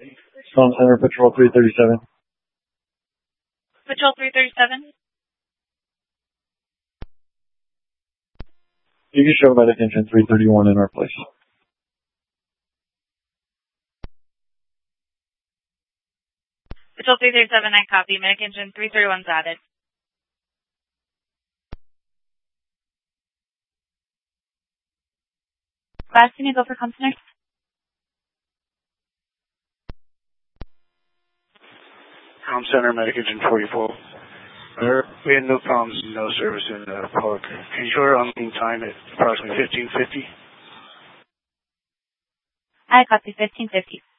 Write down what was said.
Palm Center, Patrol 337. Patrol 337. You can show medic engine 331 in our place. Patrol 337, I copy. Medic engine 331's added. Last thing, go for comm center. Comm center, medic engine 44. We had no problems, no service in Park. Can you show our unloading time at approximately 15:50? I copy 1550.